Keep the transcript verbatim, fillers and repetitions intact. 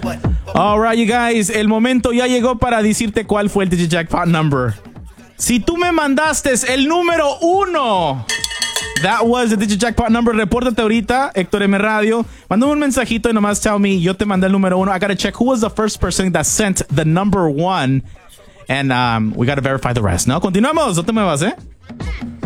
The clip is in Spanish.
All right, you guys, el momento ya llegó para decirte cuál fue el Digijackpot number. Si tú me mandaste el número uno, that was the Digijackpot number. Repórtate ahorita, Héctor M Radio. Mándame un mensajito y nomás tell me, yo te mandé el número uno. I gotta check who was the first person that sent the number one. And um, we gotta verify the rest. ¿No? Continuamos, no te muevas, ¿eh?